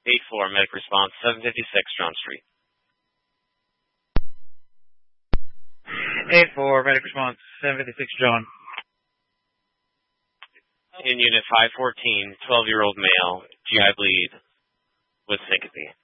8-4, medic response, 756 John Street. 8-4, medic response, 756 John. In unit 514, 12-year-old male, GI bleed with syncope.